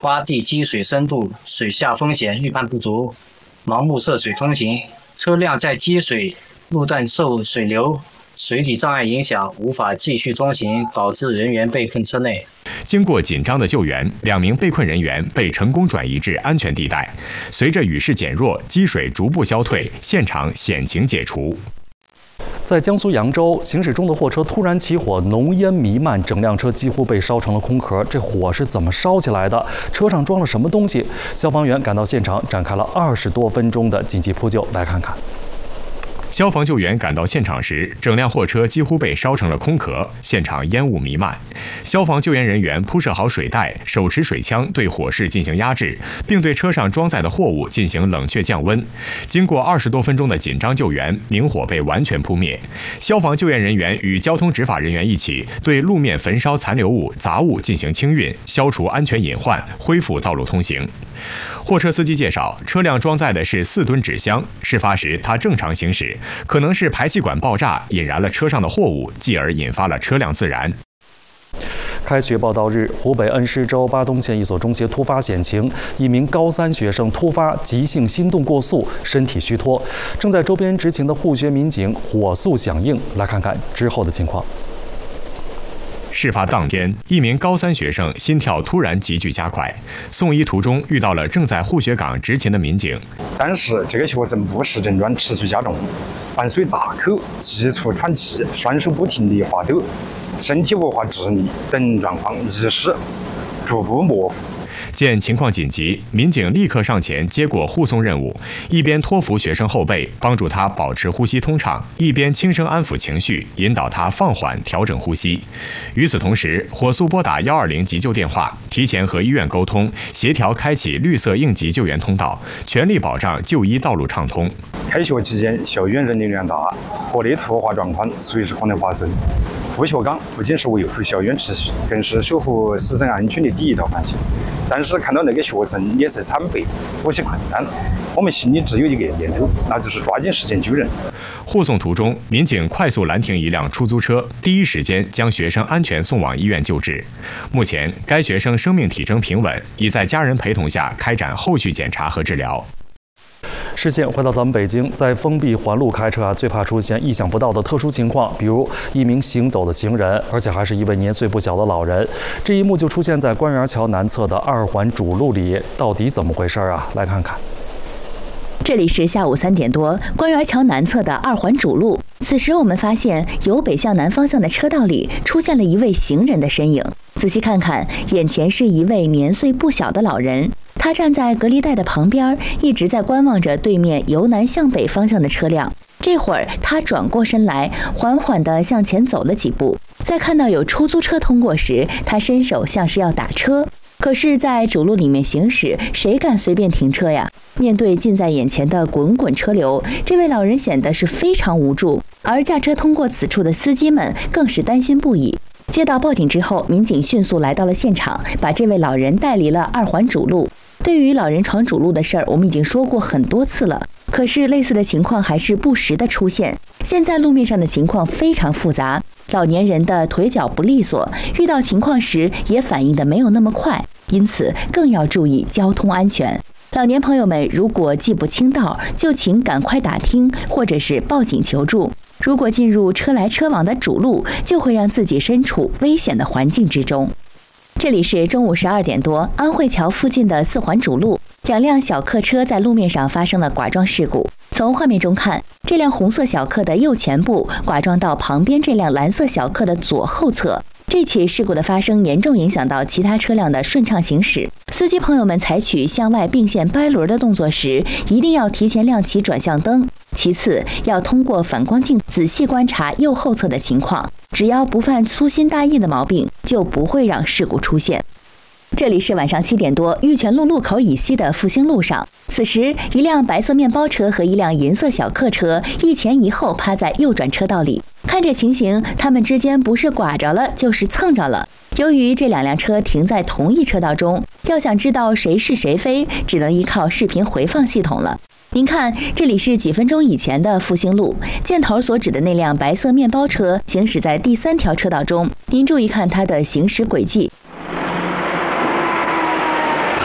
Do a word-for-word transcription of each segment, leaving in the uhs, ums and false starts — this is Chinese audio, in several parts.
洼地积水深度、水下风险预判不足，盲目涉水通行，车辆在积水路段受水流、水体障碍影响，无法继续通行，导致人员被困车内。 经过紧张的救援，两名被困人员被成功转移至安全地带。随着雨势减弱，积水逐步消退，现场险情解除。 在江苏扬州，行驶中的货车突然起火，浓烟弥漫，整辆车几乎被烧成了空壳。这火是怎么烧起来的？车上装了什么东西？消防员赶到现场，展开了二十多分钟的紧急扑救。来看看。 消防救援赶到现场时，整辆货车几乎被烧成了空壳，现场烟雾弥漫。消防救援人员铺设好水袋，手持水枪对火势进行压制，并对车上装载的货物进行冷却降温。经过二十多分钟的紧张救援，明火被完全扑灭。消防救援人员与交通执法人员一起对路面焚烧残留物、杂物进行清运，消除安全隐患，恢复道路通行。货车司机介绍，车辆装载的是四吨纸箱，事发时他正常行驶，可能是排气管爆炸引燃了车上的货物，继而引发了车辆自燃。 开学报到日，湖北恩施州巴东县一所中学突发险情，一名高三学生突发急性心动过速，身体虚脱，正在周边执勤的护学民警火速响应。来看看之后的情况。 事发当天，一名高三学生心跳突然急剧加快，送医途中遇到了正在护学岗执勤的民警。 但是这个学生不适症状持续加重，伴随大口、急促喘气、双手不停地发抖、身体无法直立等状况，意识逐步模糊。 见情况紧急，民警立刻上前接过护送任务，一边托扶学生后背，帮助他保持呼吸通畅，一边轻声安抚情绪，引导他放缓调整呼吸。与此同时，火速拨打一二零急救电话，提前和医院沟通，协调开启绿色应急救援通道，全力保障就医道路畅通。 开学期间，校园人流量大，各类突发状况随时可能发生。护学岗不仅是维护校园秩序，更是守护师生安全的第一道防线。但是看到那个学生脸色惨白，呼吸困难，我们心里只有一个念头，那就是抓紧时间救人。 护送途中，民警快速拦停一辆出租车，第一时间将学生安全送往医院救治。目前，该学生生命体征平稳，已在家人陪同下开展后续检查和治疗。 视线回到咱们北京，在封闭环路开车啊，最怕出现意想不到的特殊情况，比如一名行走的行人，而且还是一位年岁不小的老人。这一幕就出现在官园桥南侧的二环主路里，到底怎么回事啊？来看看。 这里是下午三点多，官园桥南侧的二环主路。此时我们发现，由北向南方向的车道里出现了一位行人的身影。仔细看看，眼前是一位年岁不小的老人，他站在隔离带的旁边，一直在观望着对面由南向北方向的车辆。这会儿，他转过身来，缓缓地向前走了几步。在看到有出租车通过时，他伸手像是要打车。可是，在主路里面行驶，谁敢随便停车呀？面对近在眼前的滚滚车流，这位老人显得是非常无助，而驾车通过此处的司机们更是担心不已。接到报警之后，民警迅速来到了现场，把这位老人带离了二环主路。对于老人闯主路的事儿，我们已经说过很多次了，可是类似的情况还是不时的出现。现在路面上的情况非常复杂，老年人的腿脚不利索，遇到情况时也反应的没有那么快，因此更要注意交通安全。老年朋友们如果记不清道，就请赶快打听或者是报警求助。如果进入车来车往的主路，就会让自己身处危险的环境之中。这里是中午十二点多，安慧桥附近的四环主路，两辆小客车在路面上发生了剐撞事故。从画面中看，这辆红色小客的右前部剐撞到旁边这辆蓝色小客的左后侧。这起事故的发生严重影响到其他车辆的顺畅行驶。司机朋友们采取向外并线掰轮的动作时，一定要提前亮起转向灯。其次，要通过反光镜仔细观察右后侧的情况，只要不犯粗心大意的毛病，就不会让事故出现。这里是晚上七点多，玉泉路路口以西的复兴路上。此时，一辆白色面包车和一辆银色小客车一前一后趴在右转车道里。看这情形，他们之间不是剐着了，就是蹭着了。由于这两辆车停在同一车道中，要想知道谁是谁非，只能依靠视频回放系统了。您看，这里是几分钟以前的复兴路，箭头所指的那辆白色面包车行驶在第三条车道中，您注意看它的行驶轨迹。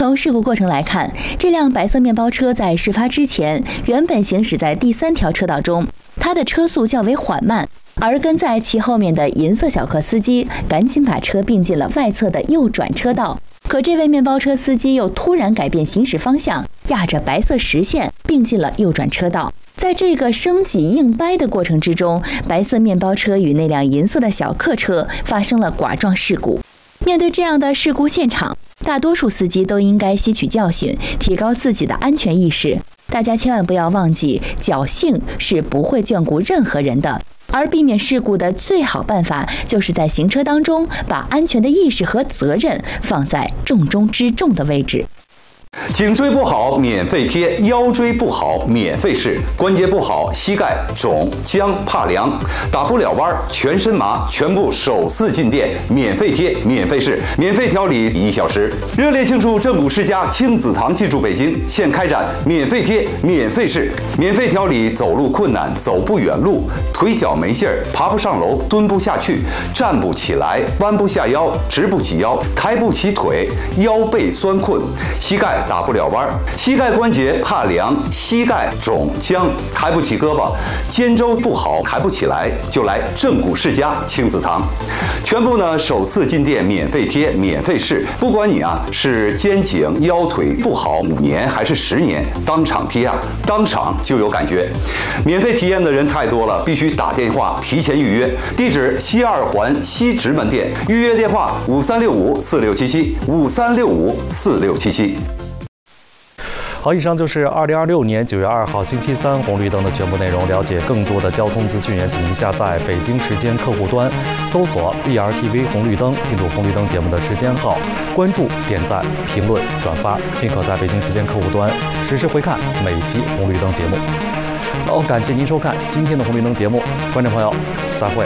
从事故过程来看，这辆白色面包车在事发之前原本行驶在第三条车道中，它的车速较为缓慢，而跟在其后面的银色小客司机赶紧把车并进了外侧的右转车道。可这位面包车司机又突然改变行驶方向，压着白色实线并进了右转车道。在这个生挤硬掰的过程之中，白色面包车与那辆银色的小客车发生了剐撞事故。面对这样的事故现场，大多数司机都应该吸取教训，提高自己的安全意识。大家千万不要忘记，侥幸是不会眷顾任何人的。而避免事故的最好办法，就是在行车当中把安全的意识和责任放在重中之重的位置。 颈椎不好免费贴，腰椎不好免费试，关节不好膝盖肿僵怕凉打不了弯全身麻，全部首次进店免费贴免费试，免费调理一小时。热烈庆祝正骨世家亲子堂进驻北京，现开展免费贴免费试，免费调理走路困难走不远路，腿脚没劲儿爬不上楼蹲不下去站不起来弯不下腰直不起腰抬不起腿腰背酸困膝盖打不了弯，膝盖关节怕凉，膝盖肿僵，抬不起胳膊，肩周不好抬不起来，就来正骨世家亲子堂。全部呢首次进店免费贴免费试，不管你啊是肩颈腰腿不好五年还是十年，当场贴啊，当场就有感觉。免费体验的人太多了，必须打电话提前预约。地址西二环西直门店，预约电话五三六五四六七七五三六五四六七七。 好，以上就是二零二六年九月二号星期三红绿灯的全部内容。了解更多的交通资讯，请您下载北京时间客户端，搜索 B R T V 红绿灯，进入红绿灯节目的时间号，关注、点赞、评论、转发，并可在北京时间客户端实时回看每期红绿灯节目。好，感谢您收看今天的红绿灯节目，观众朋友，再会。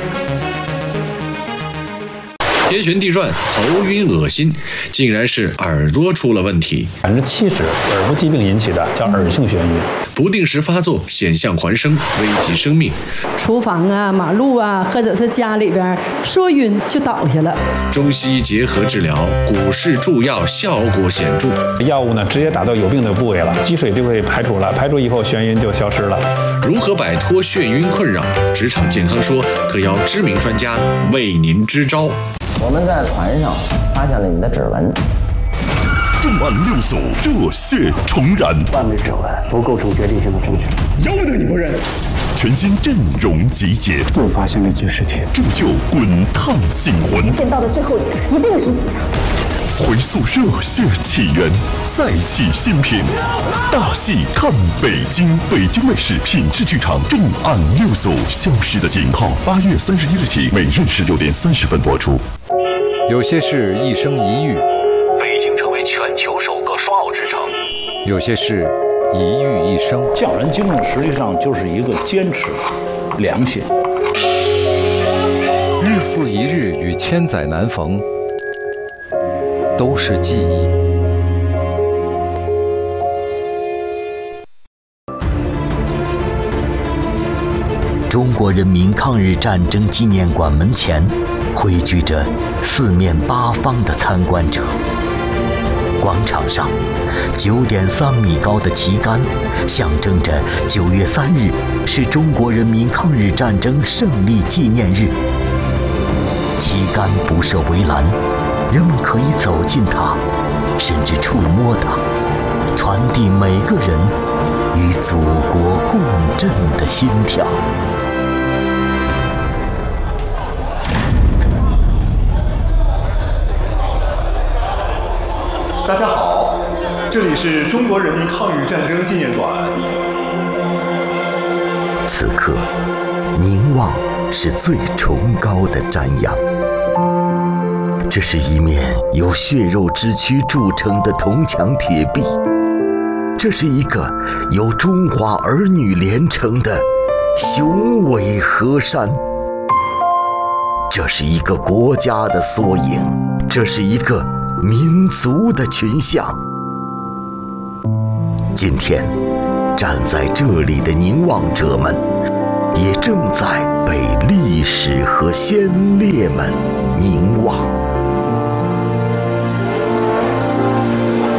天旋地转，头晕恶心，竟然是耳朵出了问题。 百分之七十耳部疾病引起的叫耳性眩晕， 不定时发作，险象环生，危及生命。 厨房啊、马路啊，或者是家里边说晕就倒下了。 中西医结合治疗，股市助药效果显著。 药物呢直接打到有病的部位了，积水就会排除了，排除以后眩晕就消失了。 如何摆脱眩晕困扰？职场健康说特邀知名专家为您支招。 我们在船上发现了你的指纹。 重案六组热血重燃， 万枚指纹不构成决定性的证据， 要不得你不认。全新阵容集结， 又发现了一具尸体， 铸就滚烫惊魂。 见到的最后一个一定是警察。 回溯热血起源，再起新品，大戏看北京。北京卫视品质剧场《重案六组》消失的警号，八月三十一日起，每日十九点三十分播出。 有些事一生一遇， 北京成为全球首个刷袄之城。 有些事一遇一生， 匠人精神实际上就是一个坚持、良心。 日复一日与千载难逢，都是记忆。 中国人民抗日战争纪念馆门前汇聚着四面八方的参观者。广场上，九点三米高的旗杆象征着九月三日是中国人民抗日战争胜利纪念日。旗杆不设围栏，人们可以走近它，甚至触摸它，传递每个人与祖国共振的心跳。 大家好，这里是中国人民抗日战争纪念馆。 此刻，凝望是最崇高的瞻仰。这是一面由血肉之躯铸成的铜墙铁壁，这是一个由中华儿女连成的雄伟河山，这是一个国家的缩影，这是一个民族的群像。今天，站在这里的凝望者们，也正在被历史和先烈们凝望。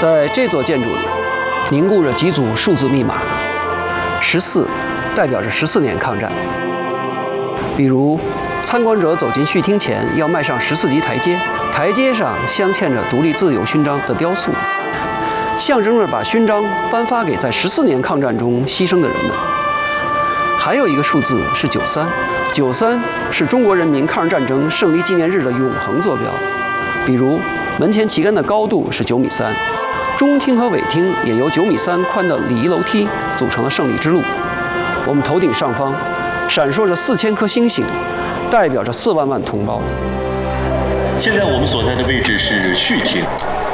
在这座建筑里，凝固着几组数字密码，十四代表着十四年抗战。比如，参观者走进序厅前要迈上十四级台阶，台阶上镶嵌着独立自由勋章的雕塑，象征着把勋章颁发给在十四年抗战中牺牲的人们。还有一个数字是九三，九三是中国人民抗日战争胜利纪念日的永恒坐标。比如，门前旗杆的高度是九米三，中厅和尾厅也由九米三宽的礼仪楼梯组成了胜利之路。我们头顶上方闪烁着四千颗星星，代表着四万万同胞。 现在我们所在的位置是序厅。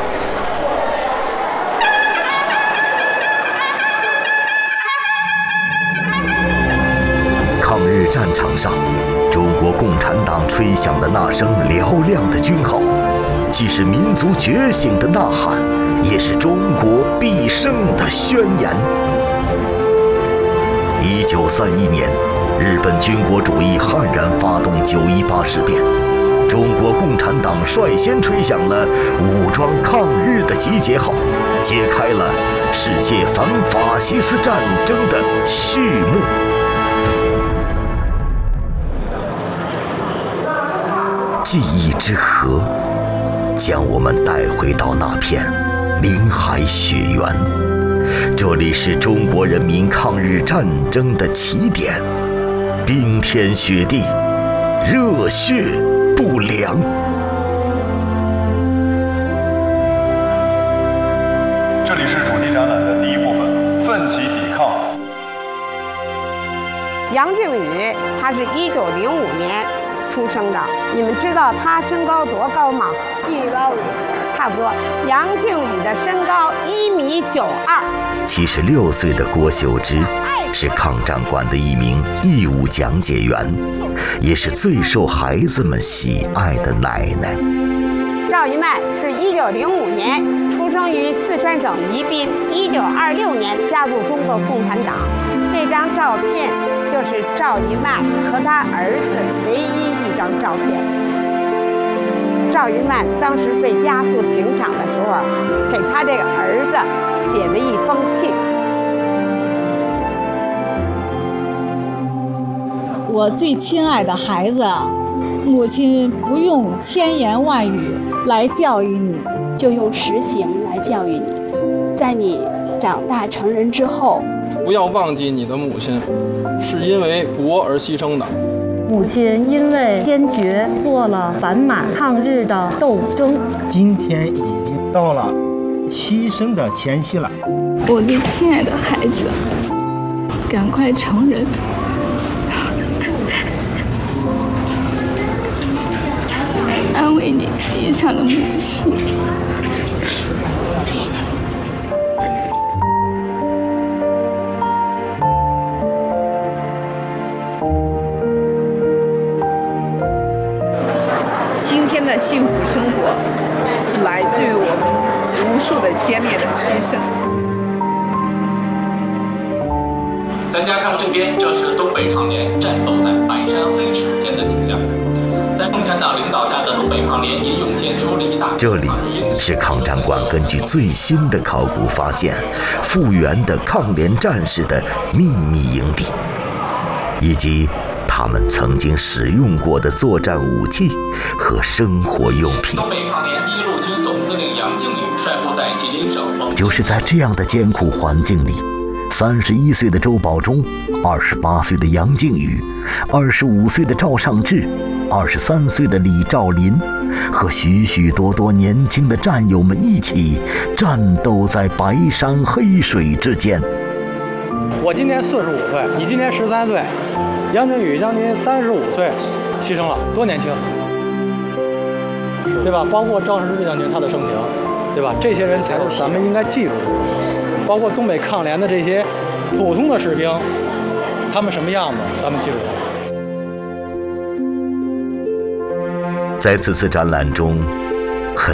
抗日战场上，中国共产党吹响的那声嘹亮的军号，既是民族觉醒的呐喊，也是中国必胜的宣言。一九三一年，日本军国主义悍然发动九一八事变，中国共产党率先吹响了武装抗日的集结号，揭开了世界反法西斯战争的序幕。记忆之河将我们带回到那片林海雪原，这里是中国人民抗日战争的起点，冰天雪地，热血不凉。 这里是主题展览的第一部分，奋起抵抗。 杨靖宇，他是一九零五年出生的，你们知道他身高多高吗？一米八五，差不多。杨靖宇的身高一米九二。 七十六岁的郭秀芝是抗战馆的一名义务讲解员，也是最受孩子们喜爱的奶奶。 赵一曼是一九零五年出生于四川省宜宾，一九二六年加入中国共产党。这张照片就是赵一曼和他儿子唯一一张照片。赵一曼当时被押赴刑场的时候，给他这个儿子写了一封信。 我最亲爱的孩子，母亲不用千言万语来教育你， 就用实行来教育你。在你长大成人之后， 不要忘记你的母亲是因为国而牺牲的。 母亲因为坚决做了反满抗日的斗争， 今天已经到了牺牲的前夕了。 我最亲爱的孩子，赶快成人。安慰你地上的母亲。 今天的幸福生活是来自于我们无数的先烈的牺牲。 咱家看这边，这是东北抗联战斗在白山黑水间的景象。在共产党领导下的东北抗联也涌现出了一大。 这里是抗战馆根据最新的考古发现，复原的抗联战士的秘密营地，以及他们曾经使用过的作战武器和生活用品。 东北抗联一路军总司令杨靖宇率部在吉林省。 就是在这样的艰苦环境里，三十一岁的周保中，二十八岁的杨靖宇，二十五岁的赵尚志，二十三岁的李兆林，和许许多多年轻的战友们一起战斗在白山黑水之间。 我今年四十五岁，你今年十三岁，杨靖宇将近三十五岁牺牲了，多年轻，对吧？包括赵尚志将军他的生平，对吧？这些人才咱们应该记住，包括东北抗联的这些普通的士兵，他们什么样子，咱们记住他们。 在此次展览中，